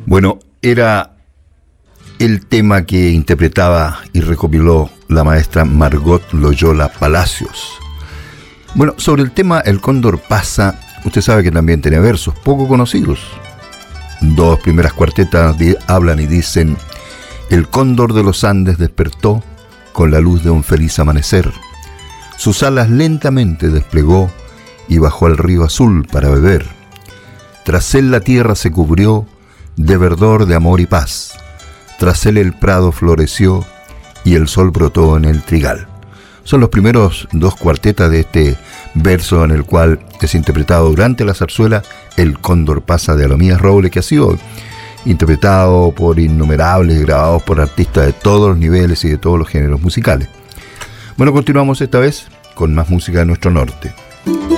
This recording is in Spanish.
Bueno, era el tema que interpretaba y recopiló la maestra Margot Loyola Palacios. Bueno, sobre el tema El Cóndor pasa, usted sabe que también tiene versos poco conocidos. Dos primeras cuartetas hablan y dicen: el cóndor de los Andes despertó con la luz de un feliz amanecer. Sus alas lentamente desplegó y bajó al río azul para beber. Tras él la tierra se cubrió de verdor, de amor y paz. Tras él el prado floreció y el sol brotó en el trigal. Son los primeros dos cuartetas de este verso en el cual es interpretado durante la zarzuela El Cóndor pasa de Alomías Robles, que ha sido interpretado por innumerables, grabados por artistas de todos los niveles y de todos los géneros musicales. Bueno, continuamos esta vez con más música de nuestro norte.